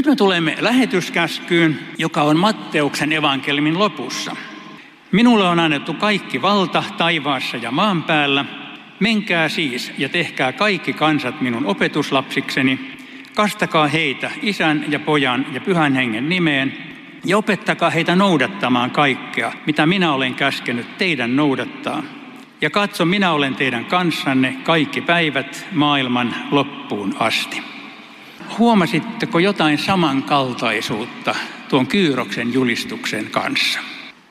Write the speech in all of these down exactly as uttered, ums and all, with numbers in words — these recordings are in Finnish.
me tulemme lähetyskäskyyn, joka on Matteuksen evankeliumin lopussa. Minulle on annettu kaikki valta taivaassa ja maan päällä. Menkää siis ja tehkää kaikki kansat minun opetuslapsikseni. Kastakaa heitä Isän ja Pojan ja Pyhän Hengen nimeen ja opettakaa heitä noudattamaan kaikkea, mitä minä olen käskenyt teidän noudattaa. Ja katso, minä olen teidän kanssanne kaikki päivät maailman loppuun asti. Huomasitteko jotain samankaltaisuutta tuon Kyyroksen julistuksen kanssa?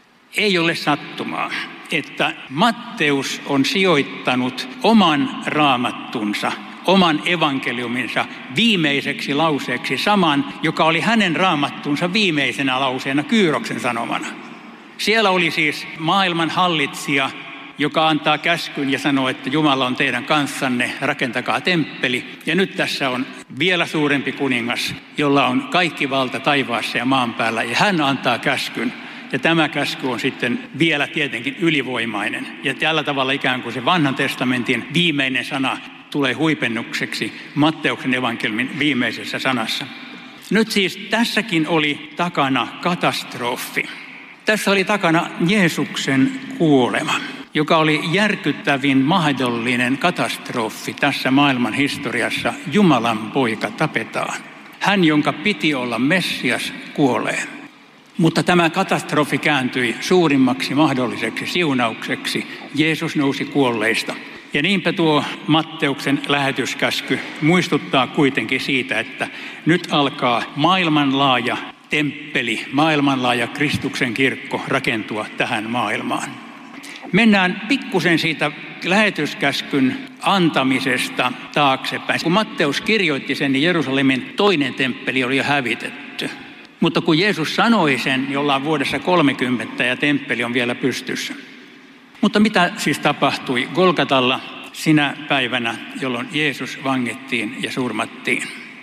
Ei ole sattumaa, että Matteus on sijoittanut oman raamattunsa, oman evankeliuminsa viimeiseksi lauseeksi saman, joka oli hänen raamattunsa viimeisenä lauseena Kyyroksen sanomana. Siellä oli siis maailman hallitsija, joka antaa käskyn ja sanoo, että Jumala on teidän kanssanne, rakentakaa temppeli. Ja nyt tässä on vielä suurempi kuningas, jolla on kaikki valta taivaassa ja maan päällä, ja hän antaa käskyn. Ja tämä käsky on sitten vielä tietenkin ylivoimainen. Ja tällä tavalla ikään kuin se vanhan testamentin viimeinen sana tulee huipennukseksi Matteuksen evankeliumin viimeisessä sanassa. Nyt siis tässäkin oli takana katastrofi. Tässä oli takana Jeesuksen kuolema, joka oli järkyttävin mahdollinen katastrofi tässä maailman historiassa. Jumalan poika tapetaan. Hän, jonka piti olla Messias, kuolee. Mutta tämä katastrofi kääntyi suurimmaksi mahdolliseksi siunaukseksi. Jeesus nousi kuolleista. Ja niinpä tuo Matteuksen lähetyskäsky muistuttaa kuitenkin siitä, että nyt alkaa maailmanlaaja temppeli, maailmanlaaja Kristuksen kirkko rakentua tähän maailmaan. Mennään pikkusen siitä lähetyskäskyn antamisesta taaksepäin. Kun Matteus kirjoitti sen, niin Jerusalemin toinen temppeli oli jo hävitetty. Mutta kun Jeesus sanoi sen, niin ollaan vuodessa kolmekymmentä ja temppeli on vielä pystyssä. Mutta mitä siis tapahtui Golgatalla sinä päivänä, jolloin Jeesus vangittiin ja surmattiin?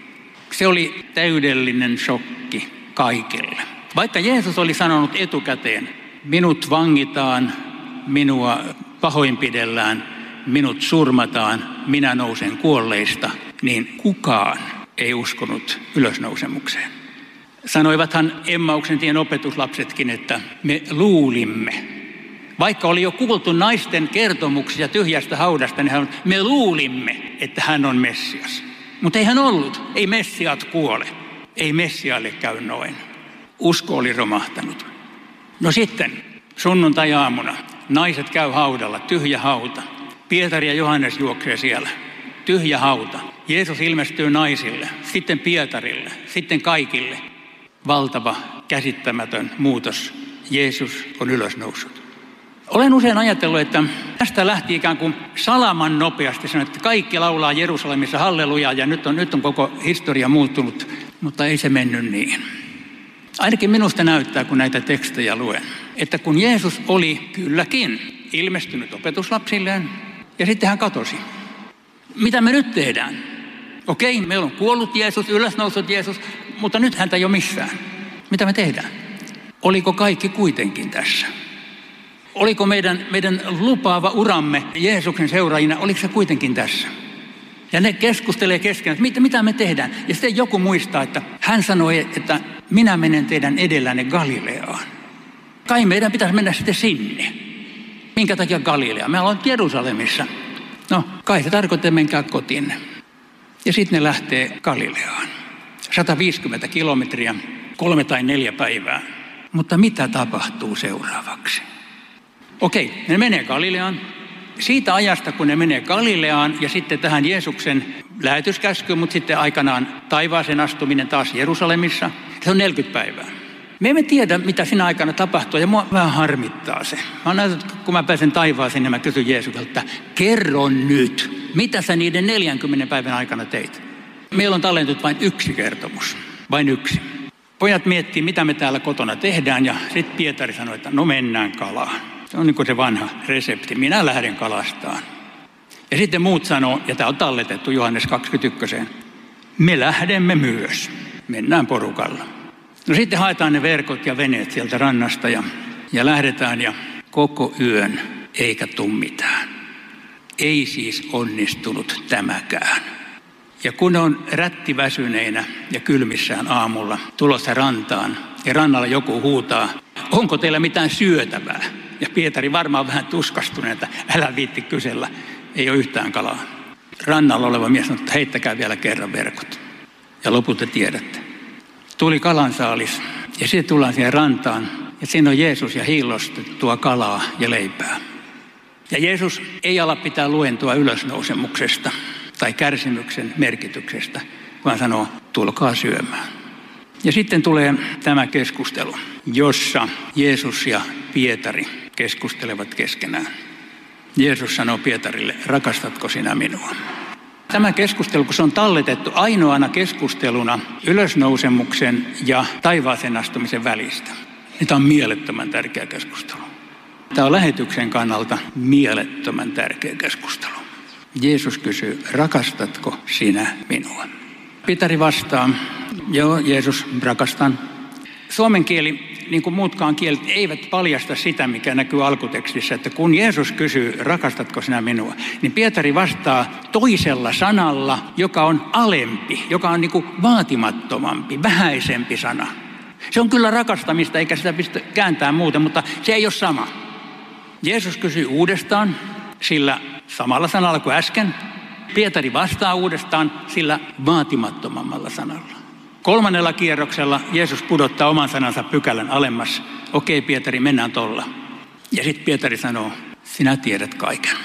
Se oli täydellinen shokki kaikille. Vaikka Jeesus oli sanonut etukäteen, minut vangitaan, minua pahoinpidellään, minut surmataan, minä nousen kuolleista, niin kukaan ei uskonut ylösnousemukseen. Sanoivathan Emmauksen tien opetuslapsetkin, että me luulimme. Vaikka oli jo kuultu naisten kertomuksia tyhjästä haudasta, niin me luulimme, että hän on Messias. Mutta ei hän ollut. Ei Messiaat kuole. Ei Messiaalle käy noin. Usko oli romahtanut. No sitten sunnuntai-aamuna naiset käy haudalla, tyhjä hauta. Pietari ja Johannes juoksee siellä. Tyhjä hauta. Jeesus ilmestyy naisille, sitten Pietarille, sitten kaikille. Valtava, käsittämätön muutos. Jeesus on ylösnoussut. Olen usein ajatellut, että tästä lähti ikään kuin salaman nopeasti sanoa, että kaikki laulaa Jerusalemissa hallelujaa ja nyt on, nyt on koko historia muuttunut, mutta ei se mennyt niin. Ainakin minusta näyttää, kun näitä tekstejä luen, että kun Jeesus oli kylläkin ilmestynyt opetuslapsilleen ja sitten hän katosi. Mitä me nyt tehdään? Okei, meillä on kuollut Jeesus, ylösnoussut Jeesus, mutta nyt häntä ei ole missään. Mitä me tehdään? Oliko kaikki kuitenkin tässä? Oliko meidän, meidän lupaava uramme Jeesuksen seuraajina, oliko se kuitenkin tässä? Ja ne keskustelee keskenään, että mitä, mitä me tehdään. Ja sitten joku muistaa, että hän sanoi, että minä menen teidän edellänne Galileaan. Kai meidän pitäisi mennä sitten sinne. Minkä takia Galilea? Me ollaan Jerusalemissa. No, kai se tarkoittaa, että menkää kotiin. Ja sitten ne lähtee Galileaan. sata viisikymmentä kilometriä, kolme tai neljä päivää. Mutta mitä tapahtuu seuraavaksi? Okei, ne menee Galileaan. Siitä ajasta, kun ne menee Galileaan ja sitten tähän Jeesuksen lähetyskäskyyn, mutta sitten aikanaan taivaaseen astuminen taas Jerusalemissa, se on neljäkymmentä päivää. Me emme tiedä, mitä siinä aikana tapahtuu, ja mua vähän harmittaa se. Mä oon näyttänyt, kun mä pääsen taivaaseen, niin mä kysyn Jeesukselta, kerro nyt, mitä sä niiden neljänkymmenen päivän aikana teit? Meillä on tallennut vain yksi kertomus, vain yksi. Pojat miettii, mitä me täällä kotona tehdään, ja sitten Pietari sanoi, että no mennään kalaan. Se on niin kuin se vanha resepti, minä lähden kalastaan. Ja sitten muut sanoo, ja tämä on talletettu Johannes kaksikymmentäyksi, me lähdemme myös, mennään porukalla. No sitten haetaan ne verkot ja veneet sieltä rannasta ja, ja lähdetään ja koko yön eikä tuu mitään. Ei siis onnistunut tämäkään. Ja kun on rättiväsyneinä ja kylmissään aamulla tulossa rantaan ja rannalla joku huutaa, onko teillä mitään syötävää? Ja Pietari varmaan vähän tuskastuneena, älä viitti kysellä, ei ole yhtään kalaa. Rannalla oleva mies sanoi, että heittäkää vielä kerran verkot. Ja loput te tiedätte. Tuli kalansaalis ja sitten tullaan siihen rantaan ja siinä on Jeesus ja hiillostettua kalaa ja leipää. Ja Jeesus ei ala pitää luentoa ylösnousemuksesta tai kärsimyksen merkityksestä, vaan sanoo, tulkaa syömään. Ja sitten tulee tämä keskustelu, jossa Jeesus ja Pietari keskustelevat keskenään. Jeesus sanoo Pietarille, rakastatko sinä minua? Tämä keskustelu, kun se on talletettu ainoana keskusteluna ylösnousemuksen ja taivaaseen astumisen välistä, niin tämä on mielettömän tärkeä keskustelu. Tämä on lähetyksen kannalta mielettömän tärkeä keskustelu. Jeesus kysyy, rakastatko sinä minua? Pietari vastaa, joo Jeesus, rakastan. Suomen kieli, niin kuin muutkaan kielet, eivät paljasta sitä, mikä näkyy alkutekstissä, että kun Jeesus kysyy, rakastatko sinä minua, niin Pietari vastaa toisella sanalla, joka on alempi, joka on niin kuin vaatimattomampi, vähäisempi sana. Se on kyllä rakastamista, eikä sitä pistä kääntää muuten, mutta se ei ole sama. Jeesus kysyy uudestaan sillä samalla sanalla kuin äsken. Pietari vastaa uudestaan sillä vaatimattomammalla sanalla. Kolmannella kierroksella Jeesus pudottaa oman sanansa pykälän alemmas. Okei Pietari, mennään tolla. Ja sitten Pietari sanoo, sinä tiedät kaiken.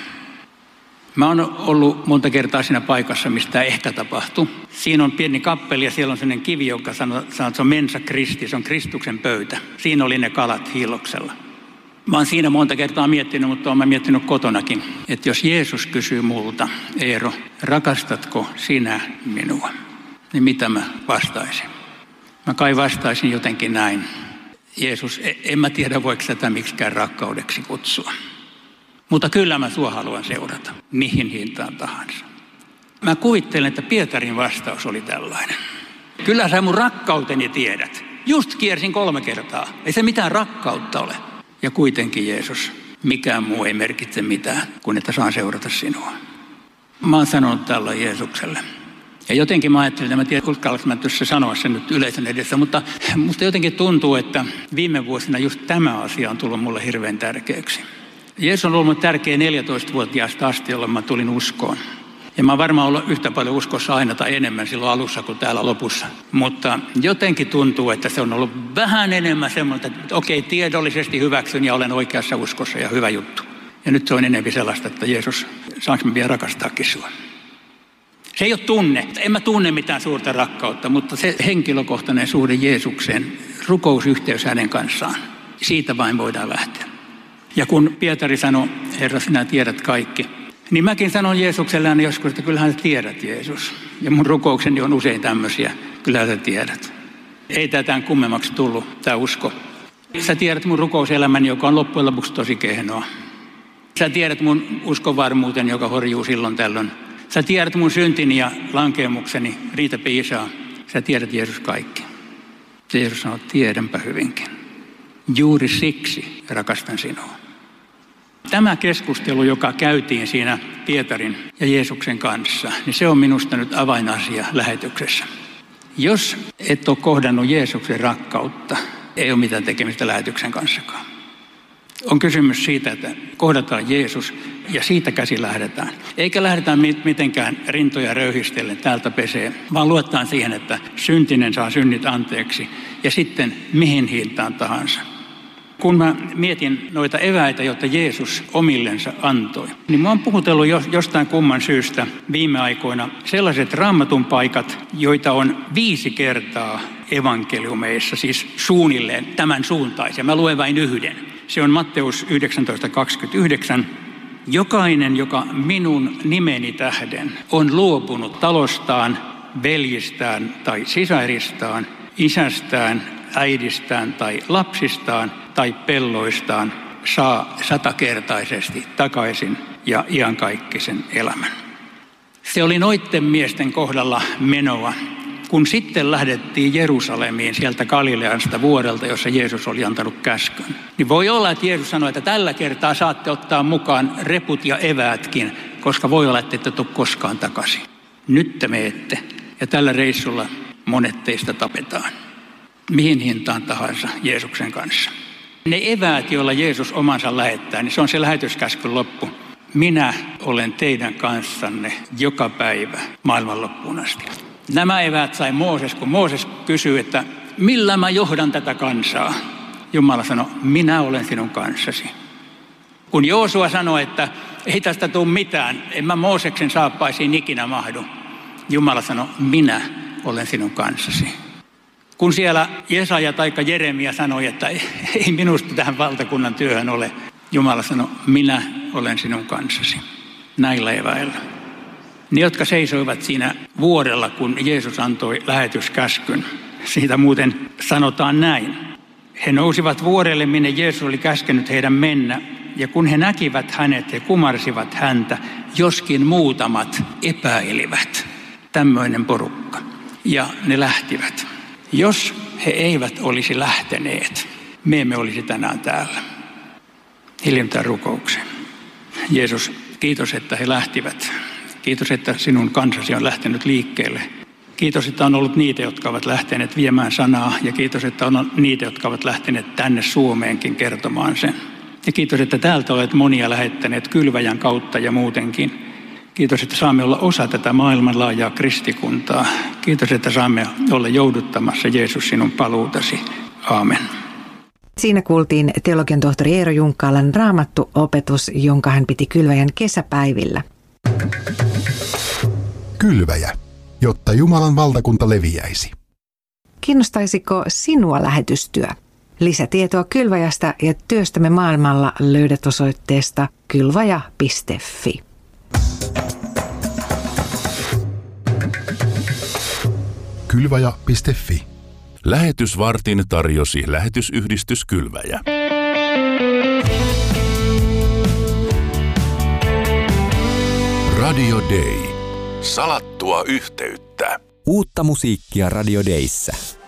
Mä oon ollut monta kertaa siinä paikassa, mistä ehkä tapahtui. Siinä on pieni kappeli ja siellä on sellainen kivi, joka sanoo, että se on mensa Kristi, se on Kristuksen pöytä. Siinä oli ne kalat hiilloksella. Mä oon siinä monta kertaa miettinyt, mutta oon mä miettinyt kotonakin, että jos Jeesus kysyy multa, Eero, rakastatko sinä minua? Niin mitä mä vastaisin? Mä kai vastaisin jotenkin näin. Jeesus, en mä tiedä voiko tätä miksikään rakkaudeksi kutsua. Mutta kyllä mä sua haluan seurata, mihin hintaan tahansa. Mä kuvittelen, että Pietarin vastaus oli tällainen. Kyllä sä mun rakkauteni tiedät. Just kiersin kolme kertaa. Ei se mitään rakkautta ole. Ja kuitenkin Jeesus, mikään muu ei merkitse mitään, kun että saan seurata sinua. Mä oon sanonut tällä Jeesukselle. Ja jotenkin mä ajattelin, että mä tiedän, uskallanko mä tuossa sanoa sen nyt yleisön edessä, mutta musta jotenkin tuntuu, että viime vuosina just tämä asia on tullut mulle hirveän tärkeäksi. Jeesus on ollut tärkeä neljätoistavuotiaasta asti, jolloin mä tulin uskoon. Ja mä oon varmaan ollut yhtä paljon uskossa aina tai enemmän silloin alussa kuin täällä lopussa. Mutta jotenkin tuntuu, että se on ollut vähän enemmän semmoinen, että okei, tiedollisesti hyväksyn ja olen oikeassa uskossa ja hyvä juttu. Ja nyt se on enemmän sellaista, että Jeesus, saanko mä vielä rakastaakin sua? Se ei ole tunne. En mä tunne mitään suurta rakkautta, mutta se henkilökohtainen suhde Jeesukseen, rukousyhteys hänen kanssaan, siitä vain voidaan lähteä. Ja kun Pietari sanoi, Herra, sinä tiedät kaikki, niin mäkin sanon Jeesukselle aina joskus, että kyllähän sä tiedät, Jeesus. Ja mun rukoukseni on usein tämmöisiä, kyllähän sä tiedät. Ei tää tämän kummemmaksi tullut, tämä usko. Sä tiedät mun rukouselämäni, joka on loppujen lopuksi tosi kehnoa. Sä tiedät mun uskonvarmuuteni, joka horjuu silloin tällöin. Sä tiedät mun syntini ja lankeemukseni, riitä piisaa. Sä tiedät, Jeesus, kaikki. Jeesus sanoo, tiedänpä hyvinkin. Juuri siksi rakastan sinua. Tämä keskustelu, joka käytiin siinä Pietarin ja Jeesuksen kanssa, niin se on minusta nyt avainasia lähetyksessä. Jos et ole kohdannut Jeesuksen rakkautta, ei ole mitään tekemistä lähetyksen kanssakaan. On kysymys siitä, että kohdataan Jeesus ja siitä käsi lähdetään. Eikä lähdetään mitenkään rintoja röyhistellen täältä pesee, vaan luotetaan siihen, että syntinen saa synnit anteeksi ja sitten mihin hintaan tahansa. Kun mä mietin noita eväitä, joita Jeesus omillensa antoi, niin mä oon puhutellut jostain kumman syystä viime aikoina sellaiset raamatun paikat, joita on viisi kertaa evankeliumeissa, siis suunnilleen tämän suuntaisia. Mä luen vain yhden. Se on Matteus yhdeksäntoista kaksikymmentäyhdeksän. Jokainen, joka minun nimeni tähden on luopunut talostaan, veljistään tai sisaristaan, isästään, äidistään tai lapsistaan tai pelloistaan, saa satakertaisesti takaisin ja iankaikkisen elämän. Se oli noitten miesten kohdalla menoa, kun sitten lähdettiin Jerusalemiin sieltä Galileasta vuorelta, jossa Jeesus oli antanut käskyn. Niin voi olla, että Jeesus sanoi, että tällä kertaa saatte ottaa mukaan reput ja eväätkin, koska voi olla, että ette tule koskaan takaisin. Nyt te meette ja tällä reissulla monet teistä tapetaan. Mihin hintaan tahansa Jeesuksen kanssa. Ne eväät, joilla Jeesus omansa lähettää, niin se on se lähetyskäskyn loppu. Minä olen teidän kanssanne joka päivä maailman loppuun asti. Nämä eväät sai Mooses, kun Mooses kysyi, että millä mä johdan tätä kansaa? Jumala sanoi, minä olen sinun kanssasi. Kun Joosua sanoi, että ei tästä tule mitään, en mä Mooseksen saappaisiin ikinä mahdu. Jumala sanoi, minä olen sinun kanssasi. Kun siellä Jesaja tai Jeremia sanoi, että ei minusta tähän valtakunnan työhön ole, Jumala sanoi, minä olen sinun kanssasi. Näillä eväillä. Ne, jotka seisoivat siinä vuorella, kun Jeesus antoi lähetyskäskyn, siitä muuten sanotaan näin. He nousivat vuorelle, minne Jeesus oli käskenyt heidän mennä, ja kun he näkivät hänet, he kumarsivat häntä, joskin muutamat epäilivät. Tämmöinen porukka. Ja ne lähtivät. Jos he eivät olisi lähteneet, me emme olisi tänään täällä. Hiljennytään rukoukseen. Jeesus, kiitos, että he lähtivät. Kiitos, että sinun kansasi on lähtenyt liikkeelle. Kiitos, että on ollut niitä, jotka ovat lähteneet viemään sanaa. Ja kiitos, että on niitä, jotka ovat lähteneet tänne Suomeenkin kertomaan sen. Ja kiitos, että täältä olet monia lähettäneet kylväjän kautta ja muutenkin. Kiitos, että saamme olla osa tätä maailmanlaajaa kristikuntaa. Kiitos, että saamme olla jouduttamassa Jeesus sinun paluutasi. Aamen. Siinä kuultiin teologian tohtori Eero Junkkalan raamattuopetus, jonka hän piti Kylväjän kesäpäivillä. Kylväjä, jotta Jumalan valtakunta leviäisi. Kiinnostaisiko sinua lähetystyö? Lisätietoa Kylväjästä ja työstämme maailmalla löydät osoitteesta kylvaja piste fi. Kylvaja piste fi. Lähetysvartin tarjosi lähetysyhdistys Kylväjä. Radio Day. Salattua yhteyttä. Uutta musiikkia Radio Dayssä.